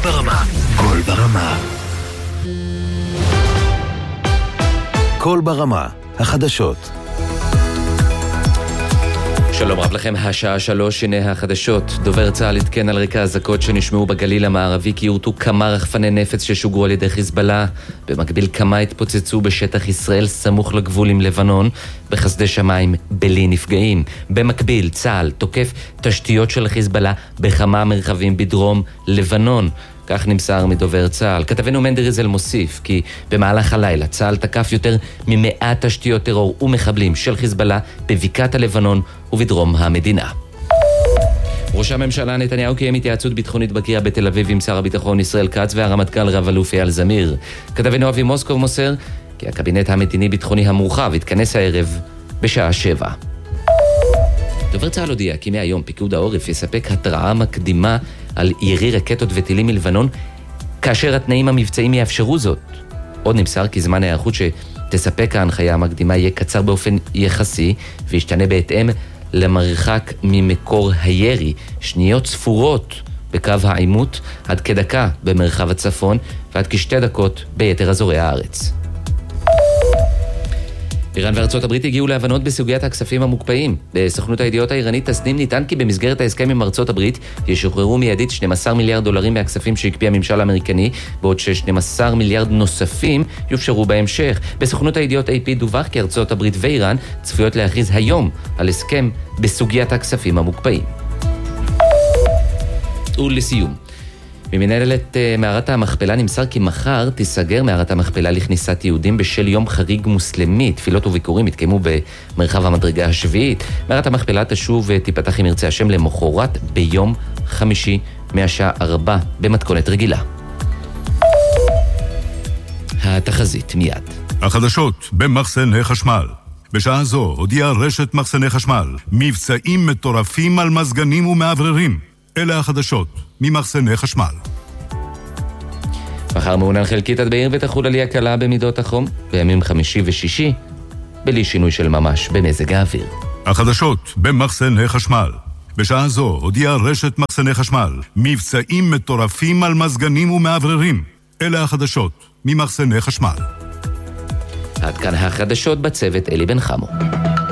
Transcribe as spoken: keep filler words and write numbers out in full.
ברמה. קול ברמה. קול ברמה. החדשות. שלום רב לכם, השעה שלוש, הנה החדשות. דובר צה"ל התקן על רקע הזקות שנשמעו בגליל המערבי כי יורטו כמה רחפני נפץ ששוגרו על ידי חיזבאללה. במקביל כמה התפוצצו בשטח ישראל סמוך לגבול עם לבנון, בחסדי שמיים בלי נפגעים. במקביל צה"ל תוקף תשתיות של חיזבאללה בכמה מרחבים בדרום לבנון. כך נמסר מדובר צה"ל. כתבנו מנדריזל מוסיף כי במהלך הלילה צה"ל תקף יותר ממאה תשתיות טרור ומחבלים של חיזבאללה בבקעת הלבנון ובדרום המדינה. ראש הממשלה נתניהו קיים התייעצות ביטחונית בקריה בתל אביב עם שר הביטחון ישראל כץ והרמטכ"ל רב-אלוף אייל זמיר. כתבנו אבי מוסקוב מוסר כי הקבינט המדיני-ביטחוני המורחב יתכנס הערב בשעה שבע. דובר צה"ל הודיע כי מהיום פיקוד העורף יספק התראה מקדימה על ירי רקטות וטילים מלבנון כאשר התנאים המבצעיים יאפשרו זאת. עוד נמסר כי זמן ההיערכות שתספק ההנחיה המקדימה יהיה קצר באופן יחסי וישתנה בהתאם למרחק ממקור הירי, שניות ספורות בקו העימות עד כדקה במרחב הצפון ועד כשתי דקות ביתר אזורי הארץ. איראן וארצות הברית הגיעו להבנות בסוגיית הכספים המוקפאים. בסוכנות הידיעות האיראנית תסנים ניתן כי במסגרת ההסכם עם ארצות הברית ישוחררו מיידית שנים עשר מיליארד דולרים מהכספים שהקפיא הממשל האמריקני, בעוד ש-שנים עשר מיליארד נוספים יופשרו בהמשך. בסוכנות הידיעות איי פי דווח כי ארצות הברית ואיראן צפויות להכריז היום על הסכם בסוגיית הכספים המוקפאים. ולסיום, ממנהלת מערת המכפלה נמסר כי מחר תיסגר מערת המכפלה לכניסת יהודים בשל יום חריג מוסלמי. תפילות וביקורים יתקיימו במרחב המדרגה השביעית. מערת המכפלה תשוב ותיפתח עם ירצה השם למחרת ביום חמישי מהשעה ארבע במתכונת רגילה. התחזית מיד. החדשות במחסני חשמל. בשעה זו הודיעה רשת מחסני חשמל מבצעים מטורפים על מזגנים ומעבררים. אלה החדשות ממחסני חשמל. מחר מעונן חלקית עד בעיר ותחול עלייה קלה במידות החום, בימים חמישי ושישי, בלי שינוי של ממש במזג האוויר. החדשות במחסני חשמל. בשעה זו הודיעה רשת מחסני חשמל מבצעים מטורפים על מזגנים ומעבררים. אלה החדשות ממחסני חשמל. עד כאן החדשות בצוות אלי בן חמו.